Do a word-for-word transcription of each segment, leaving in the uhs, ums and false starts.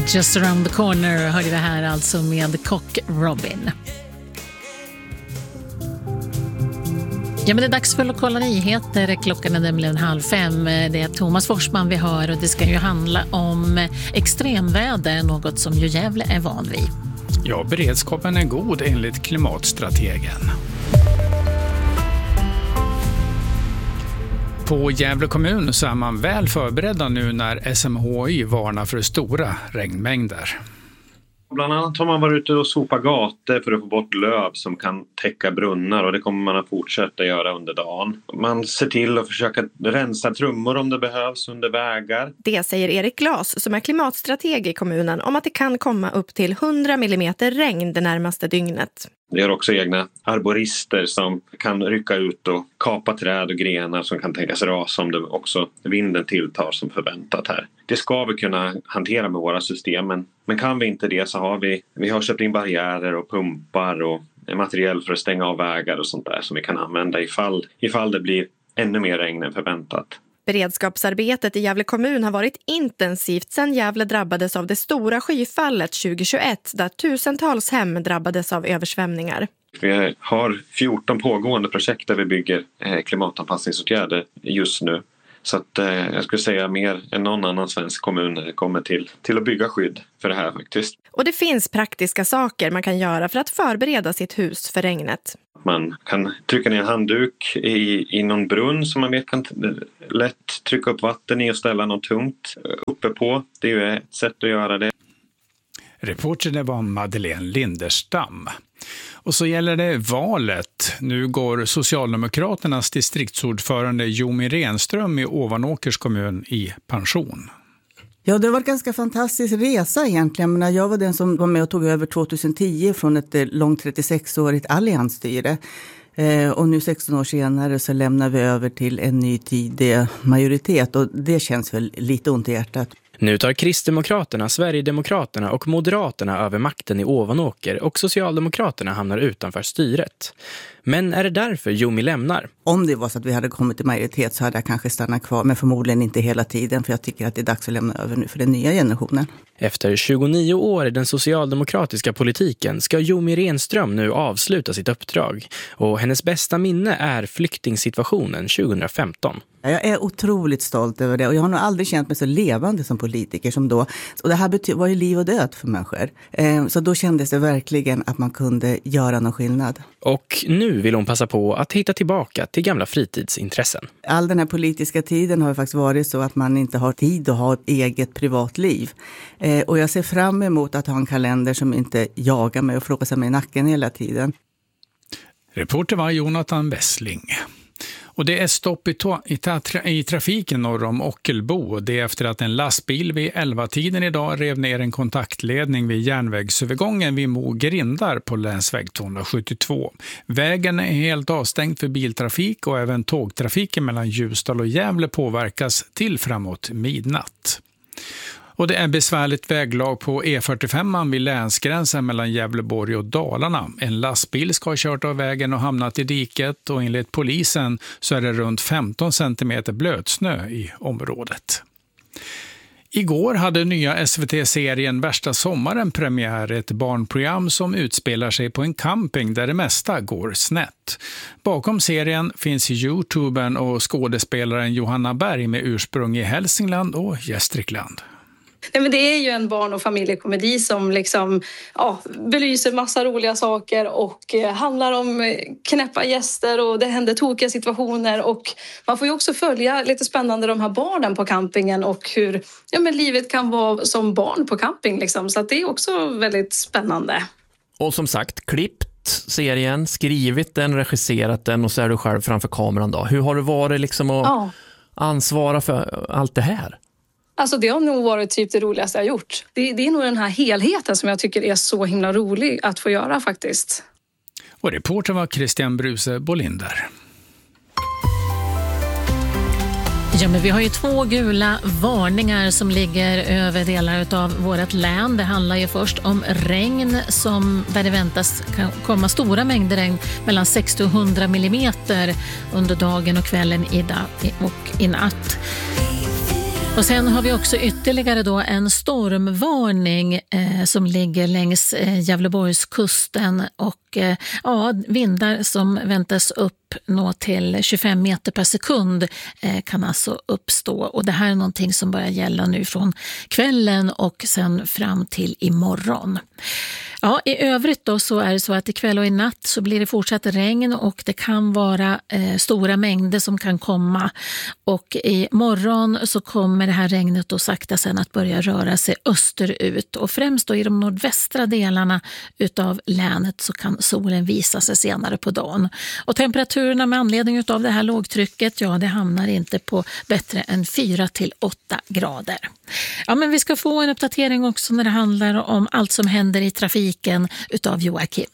Just around the corner hörde vi här alltså med Cock Robin. Ja, men det är dags för lokala nyheter. Klockan är nämligen halv fem. Det är Thomas Forsman vi hör och det ska ju handla om extremväder, något som ju Gävle är van vid. Ja, beredskapen är god enligt klimatstrategen. På Gävle kommun så är man väl förberedda nu när S M H I varnar för stora regnmängder. Bland annat har man varit ute och sopat gator för att få bort löv som kan täcka brunnar, och det kommer man att fortsätta göra under dagen. Man ser till att försöka rensa trummor om det behövs under vägar. Det säger Erik Glas som är klimatstrateg i kommunen om att det kan komma upp till hundra millimeter regn det närmaste dygnet. Vi har också egna arborister som kan rycka ut och kapa träd och grenar som kan tänkas rasa om det också vinden tilltar som förväntat här. Det ska vi kunna hantera med våra system, men, men kan vi inte det så har vi, vi har köpt in barriärer och pumpar och material för att stänga av vägar och sånt där som vi kan använda ifall, ifall det blir ännu mer regn än förväntat. Beredskapsarbetet i Gävle kommun har varit intensivt sedan Gävle drabbades av det stora skyfallet tjugohundratjugoett där tusentals hem drabbades av översvämningar. Vi har fjorton pågående projekt där vi bygger klimatanpassningsåtgärder just nu. Så att, eh, jag skulle säga mer än någon annan svensk kommun kommer till, till att bygga skydd för det här faktiskt. Och det finns praktiska saker man kan göra för att förbereda sitt hus för regnet. Man kan trycka ner en handduk i, i någon brunn som man vet kan lätt trycka upp vatten i och ställa något tungt uppe på. Det är ju ett sätt att göra det. Reportern var Madeleine Linderstam. Och så gäller det valet. Nu går Socialdemokraternas distriktsordförande Jomi Renström i Ovanåkers kommun i pension. Ja, det var en ganska fantastisk resa egentligen. Men jag var den som var med och tog över tjugohundratio från ett långt trettiosex-årigt alliansstyre. Eh, och nu sexton år senare så lämnar vi över till en ny tidig majoritet. Och det känns väl lite ont i hjärtat. Nu tar Kristdemokraterna, Sverigedemokraterna och Moderaterna över makten i Ovanåker och Socialdemokraterna hamnar utanför styret. Men är det därför Jomi lämnar? Om det var så att vi hade kommit till majoritet så hade jag kanske stannat kvar, men förmodligen inte hela tiden, för jag tycker att det är dags att lämna över nu för den nya generationen. Efter tjugonio år i den socialdemokratiska politiken ska Jomi Renström nu avsluta sitt uppdrag, och hennes bästa minne är flyktingsituationen tjugohundrafemton. Jag är otroligt stolt över det, och jag har nog aldrig känt mig så levande som politiker som då. Och det här bety- var ju liv och död för människor. Eh, så då kändes det verkligen att man kunde göra någon skillnad. Och nu vill hon passa på att hitta tillbaka till gamla fritidsintressen. All den här politiska tiden har faktiskt varit så att man inte har tid att ha ett eget privatliv. Eh, och jag ser fram emot att ha en kalender som inte jagar mig och frågar sig mig i nacken hela tiden. Reporter var Jonathan Wessling. Och det är stopp i, to- i, ta- i trafiken norr om Ockelbo. Det är efter att en lastbil vid elva-tiden idag rev ner en kontaktledning vid järnvägsövergången vid Mo-Grindar på länsväg tvåhundrasjuttiotvå. Vägen är helt avstängd för biltrafik och även tågtrafiken mellan Ljusdal och Gävle påverkas till framåt midnatt. Och det är besvärligt väglag på E fyrtiofem vid länsgränsen mellan Gävleborg och Dalarna. En lastbil ska ha kört av vägen och hamnat i diket, och enligt polisen så är det runt femton centimeter blötsnö i området. Igår hade nya S V T-serien Värsta sommaren premiär, ett barnprogram som utspelar sig på en camping där det mesta går snett. Bakom serien finns YouTubern och skådespelaren Johanna Berg med ursprung i Hälsingland och Gästrikland. Nej, men det är ju en barn- och familjekomedi som liksom, ja, belyser massa roliga saker och eh, handlar om knäppa gäster, och det händer tokiga situationer, och man får ju också följa lite spännande de här barnen på campingen och hur ja, men livet kan vara som barn på camping liksom. Så att det är också väldigt spännande. Och som sagt, klippt serien, skrivit den, regisserat den, och så är du själv framför kameran då. Hur har det varit liksom att ja. ansvara för allt det här? Alltså det har nog varit typ det roligaste jag gjort. Det, det är nog den här helheten som jag tycker är så himla rolig att få göra faktiskt. Och reporter var Christian Bruse Bolinder. Ja, men vi har ju två gula varningar som ligger över delar av vårt län. Det handlar ju först om regn som, där det väntas komma stora mängder regn mellan sextio och hundra millimeter under dagen och kvällen idag och i natt. Och sen har vi också ytterligare då en stormvarning eh, som ligger längs eh, Gävleborgskusten och eh, ja, vindar som väntas upp nå till tjugofem meter per sekund eh, kan alltså uppstå. Och det här är någonting som börjar gälla nu från kvällen och sen fram till imorgon. Ja, i övrigt då så är det så att ikväll och i natt så blir det fortsatt regn och det kan vara eh, stora mängder som kan komma. Och i morgon så kommer det här regnet då sakta sen att börja röra sig österut. Och främst då i de nordvästra delarna utav länet så kan solen visa sig senare på dagen. Och temperaturerna med anledning av det här lågtrycket, ja det hamnar inte på bättre än fyra till åtta grader. Ja, men vi ska få en uppdatering också när det handlar om allt som händer i trafiken utav Joakim.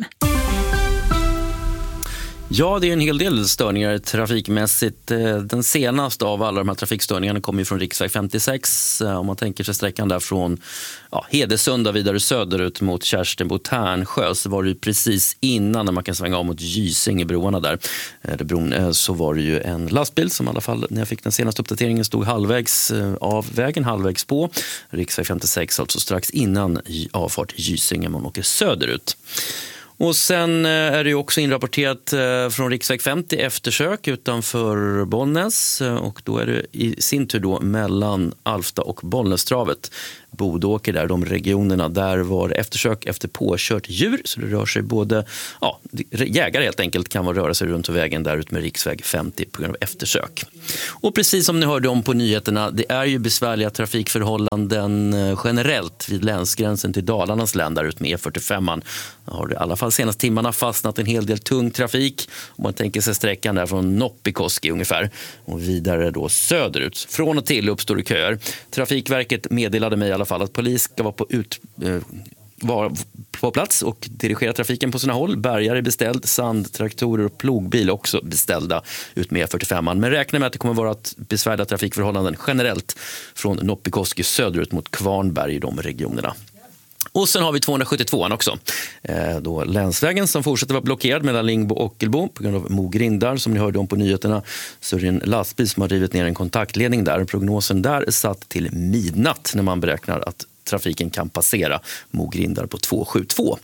Ja, det är en hel del störningar trafikmässigt. Den senaste av alla de här trafikstörningarna kommer ju från riksväg femtiosex. Om man tänker sig sträckan där från ja, Hedesunda vidare söderut mot Kärstenbo-Tärnsjö så var det ju precis innan när man kan svänga av mot Gysinge, broarna där. Där bron, så var det ju en lastbil som i alla fall när jag fick den senaste uppdateringen stod halvvägs av vägen, halvvägs på. Riksväg femtiosex alltså strax innan avfart Gysinge man åker söderut. Och sen är det ju också inrapporterat från riksväg femtio eftersök utanför Bollnäs och då är det i sin tur då mellan Alfta och Bollnästravet. Bodåker där, de regionerna, där var det eftersök efter påkört djur så det rör sig både, ja, jägare helt enkelt kan vara röra sig runt på vägen där ut med riksväg femtio på grund av eftersök. Och precis som ni hörde om på nyheterna, det är ju besvärliga trafikförhållanden generellt vid länsgränsen till Dalarnas län där ut med E fyrtiofem. Har det i alla fall senaste timmarna fastnat en hel del tung trafik om man tänker sig sträckan där från Noppikoski ungefär och vidare då söderut. Från och till uppstår det köer. Trafikverket meddelade mig i alla fall att polis ska vara på, ut, eh, vara på plats och dirigera trafiken på sina håll. Bärgare är beställd, sandtraktorer och plogbil också beställda ut med E fyrtiofem. Men räknar med att det kommer vara ett besvärliga trafikförhållanden generellt från Noppikoski söderut mot Kvarnberg i de regionerna. Och sen har vi tvåhundrasjuttiotvåan också. Eh, då länsvägen som fortsätter vara blockerad mellan Lingbo och Ockelbo på grund av Mogrindar som ni hörde om på nyheterna. Så är det en lastbil som har drivit ner en kontaktledning där. Prognosen där är satt till midnatt när man beräknar att trafiken kan passera Mogrindar på tvåhundrasjuttiotvå.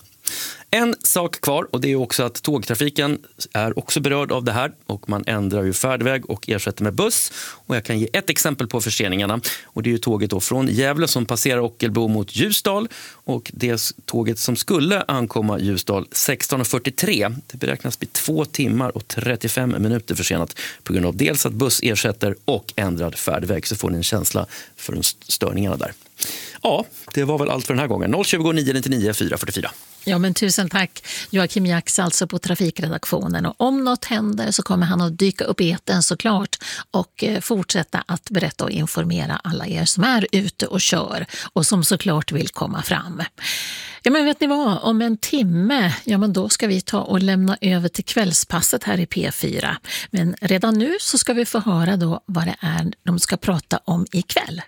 En sak kvar och det är också att tågtrafiken är också berörd av det här och man ändrar ju färdväg och ersätter med buss. Och jag kan ge ett exempel på förseningarna och det är ju tåget då från Gävle som passerar Ockelbo mot Ljusdal och det tåget som skulle ankomma Ljusdal sexton fyrtiotre. Det beräknas bli två timmar och trettiofem minuter försenat på grund av dels att buss ersätter och ändrad färdväg, så får ni en känsla för de störningarna där. Ja, det var väl allt för den här gången. noll tjugo nio nittionio fyra fyrtiofyra. Ja, men tusen tack Joakim Jax alltså på trafikredaktionen, och om något händer så kommer han att dyka upp i etern såklart och fortsätta att berätta och informera alla er som är ute och kör och som såklart vill komma fram. Ja, men vet ni vad, om en timme, ja men då ska vi ta och lämna över till kvällspasset här i P fyra. Men redan nu så ska vi få höra då vad det är de ska prata om ikväll.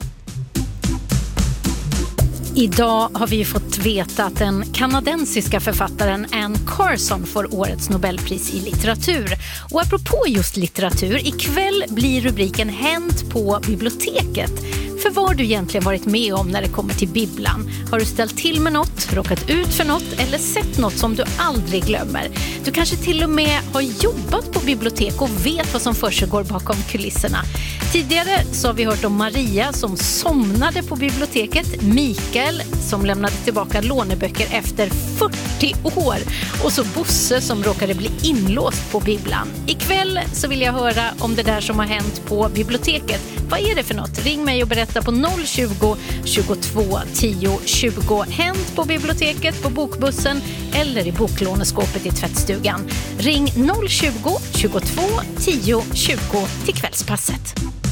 Idag har vi fått veta att den kanadensiska författaren Anne Carson får årets Nobelpris i litteratur. Och apropå just litteratur, ikväll blir rubriken Hänt på biblioteket. För vad har du egentligen varit med om när det kommer till bibblan? Har du ställt till med något, råkat ut för något eller sett något som du aldrig glömmer? Du kanske till och med har jobbat på bibliotek och vet vad som försiggår bakom kulisserna. Tidigare så har vi hört om Maria som somnade på biblioteket, Mikael som lämnade tillbaka låneböcker efter fyrtio år och så Bosse som råkade bli inlåst på bibblan. Ikväll så vill jag höra om det där som har hänt på biblioteket. Vad är det för något? Ring mig och berätta på noll tjugo, tjugotvå, tio, tjugo. Hänt på biblioteket, på bokbussen eller i boklåneskåpet i tvättstugan. Ring noll tjugo, tjugotvå, tio, tjugo till kvällspasset.